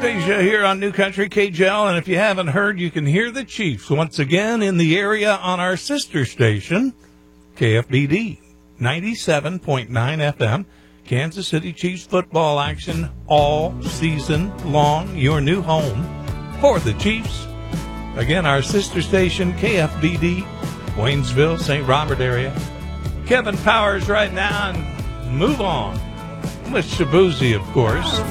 Aphasia here on New Country KJL, and if you haven't heard, you can hear the Chiefs once again in the area on our sister station, KFBD 97.9 FM. Kansas City Chiefs football action all season long. Your new home for the Chiefs. Again, our sister station, KFBD, Waynesville, St. Robert area. Kevin Powers right now, and move on with Shabuzi, of course.